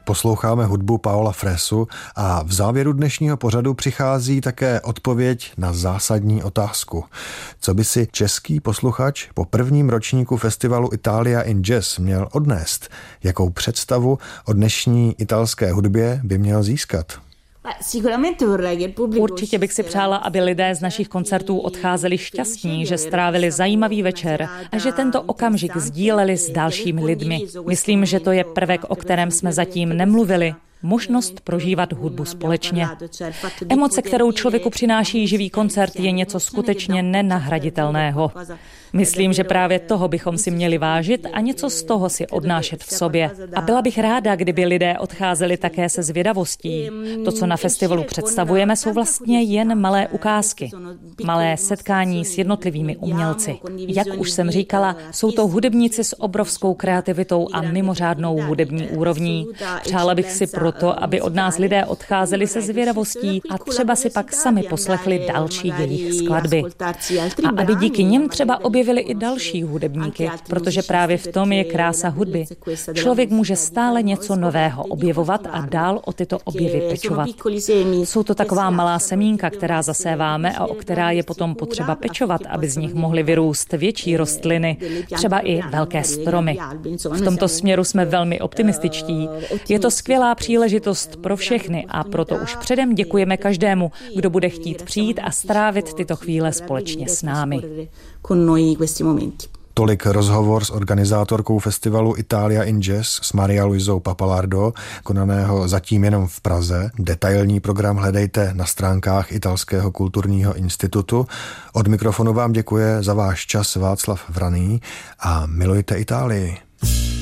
posloucháme hudbu Paola Fresu a v závěru dnešního pořadu přichází také odpověď na zásadní otázku. Co by si český posluchač po prvním ročníku festivalu Italia in Jazz měl odnést? Jakou představu o dnešní italské hudbě by měl získat? Určitě bych si přála, aby lidé z našich koncertů odcházeli šťastní, že strávili zajímavý večer a že tento okamžik sdíleli s dalšími lidmi. Myslím, že to je prvek, o kterém jsme zatím nemluvili. Možnost prožívat hudbu společně. Emoce, kterou člověku přináší živý koncert, je něco skutečně nenahraditelného. Myslím, že právě toho bychom si měli vážit a něco z toho si odnášet v sobě. A byla bych ráda, kdyby lidé odcházeli také se zvědavostí. To, co na festivalu představujeme, jsou vlastně jen malé ukázky. Malé setkání s jednotlivými umělci. Jak už jsem říkala, jsou to hudebníci s obrovskou kreativitou a mimořádnou hudební úrovní. Přála bych si proto, aby od nás lidé odcházeli se zvědavostí a třeba si pak sami poslechli další jejich skladby. A aby díky nim třeba objevili i další hudebníky, protože právě v tom je krása hudby. Člověk může stále něco nového objevovat a dál o tyto objevy pečovat. Jsou to taková malá semínka, která zaséváme a o která je potom potřeba pečovat, aby z nich mohly vyrůst větší rostliny, třeba i velké stromy. V tomto směru jsme velmi optimističtí. Je to skvělá příležitost pro všechny a proto už předem děkujeme každému, kdo bude chtít přijít a strávit tyto chvíle společně s námi. Tolik rozhovor s organizátorkou festivalu Italia in Jazz s Maria Luisou Pappalardo, konaného zatím jenom v Praze. Detailní program hledejte na stránkách Italského kulturního institutu. Od mikrofonu vám děkuje za váš čas Václav Vraný a milujte Itálii.